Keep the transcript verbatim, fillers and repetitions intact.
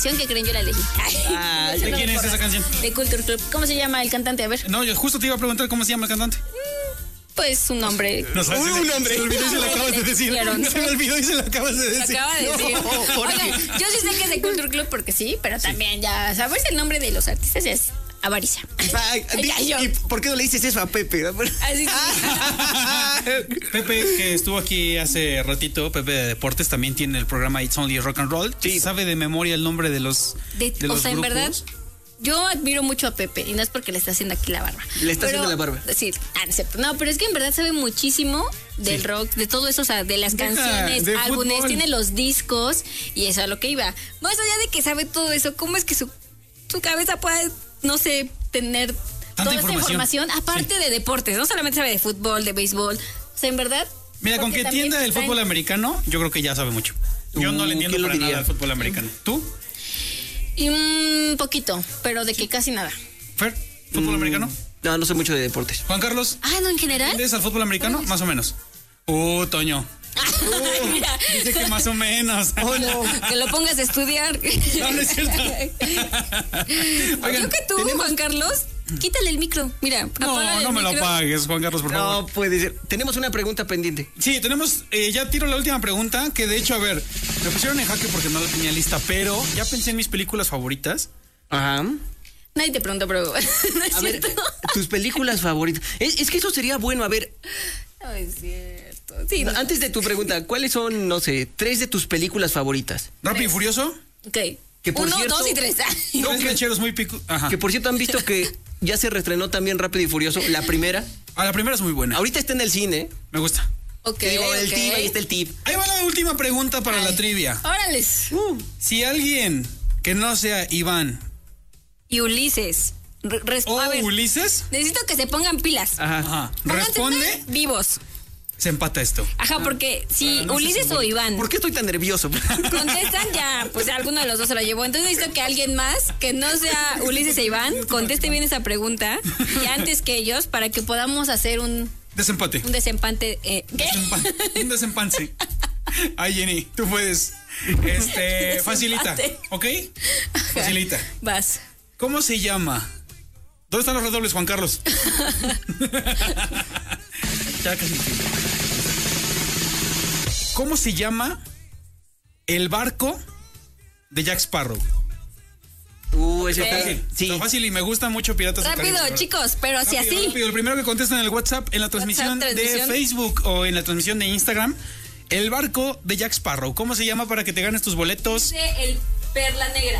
que creen yo la elegí. Ah, ¿de quién es esa canción? De Culture Club. ¿Cómo se llama el cantante? A ver. No, yo justo te iba a preguntar cómo se llama el cantante. Pues un nombre. No sabes. Un nombre. Se me olvidó y se lo acabas de decir. Se me olvidó y se lo acabas de Lo decir. acaba de decir. No, Oigan, yo sí sé que es de Culture Club porque sí, pero también ya saberse el nombre de los artistas es avaricia. Ay, Ay, yo. ¿Y por qué no le dices eso a Pepe? Así que- Pepe, que estuvo aquí hace ratito, Pepe de Deportes, también tiene el programa It's Only Rock and Roll. Sí. Sabe de memoria el nombre de los, de- de o los sea, en grupos. verdad, yo admiro mucho a Pepe y no es porque le está haciendo aquí la barba. Le está Pero- haciendo la barba. Sí, ah, no, es cierto. No, pero es que en verdad sabe muchísimo del Sí. rock, de todo eso, o sea, de las Deja, canciones, de álbumes, fútbol. tiene los discos y eso a lo que iba. Más allá de que sabe todo eso, ¿cómo es que su, su cabeza puede, no sé, tener toda esta información. información? Aparte de deportes, no solamente sabe de fútbol, de béisbol, o sea, en verdad. Mira, con porque que también entienda el está en- fútbol americano, yo creo que ya sabe mucho. Yo no Uh, le entiendo ¿quién lo para nada diría? al fútbol americano. ¿Tú, Y un poquito, pero de que casi nada. Fer? ¿Fútbol Mm, americano? No, no sé mucho de deportes. Juan Carlos, Ah, no, en general. ¿entiendes al fútbol americano? Más o menos. Uh, Toño. Mira. Dice que más o menos. Oh, no. Que lo pongas a estudiar. No, no es cierto. Oigan, Yo que tú, Juan Carlos, quítale el micro. Mira, no, apágale no el me lo micro. apagues, Juan Carlos, por favor. No puede ser. Tenemos una pregunta pendiente. Sí, tenemos, eh, ya tiro la última pregunta, que de hecho, a ver, me pusieron en jaque porque no la tenía lista, pero ya pensé en mis películas favoritas. Ajá. Nadie te pregunta, pero no es A ver, cierto. tus películas favoritas. Es, es que eso sería bueno. A ver, No es cierto. Sí, no. antes de tu pregunta, ¿cuáles son, no sé, tres de tus películas favoritas? Rápido y Furioso. Ok. Que por Uno, cierto- dos y tres. No, Tres que- lecheros muy pico. Ajá. Que por cierto han visto que ya se reestrenó también Rápido y Furioso, la primera. Ah, la primera es muy buena. Ahorita está en el cine. Me gusta. Ok, Te digo, el ok. tip, ahí está el tip. Ahí va la última pregunta para la trivia. Órales. Si alguien que no sea Iván Y Ulises. Re- res- o a ver, Ulises, necesito que se pongan pilas. Ajá. ajá, Pónganse responde, vivos. se empata esto. Ajá, porque si Ah, no sé Ulises si o voy. Iván ¿Por qué estoy tan nervioso? contestan, ya, pues alguno de los dos se la llevó. Entonces necesito que alguien más, que no sea Ulises e Iván, conteste bien esa pregunta y antes que ellos, para que podamos hacer un, Desempate. un desempate. Eh, ¿Qué? Desempa- un desempance. Ay, Jenny, tú puedes. Este, facilita. Desempate. ¿Ok? Facilita. Vas. ¿Cómo se llama? ¿Dónde están los redobles, Juan Carlos? Ya casi. ¿Cómo se llama el barco de Jack Sparrow? Uh, ese Ok. está Fácil. Sí. Está fácil y me gusta mucho Piratas del Rápido, Caribe. chicos, pero así Rápido, así. rápido. El primero que contesta en el WhatsApp, en la transmisión, WhatsApp, transmisión. de Facebook o en la transmisión de Instagram, el barco de Jack Sparrow. ¿Cómo se llama para que te ganes tus boletos? El Perla Negra.